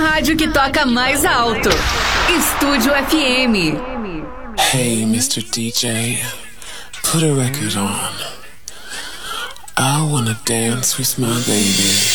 rádio que toca mais alto. Estúdio FM. Hey, Mr. DJ, put a record on. I wanna dance with my baby.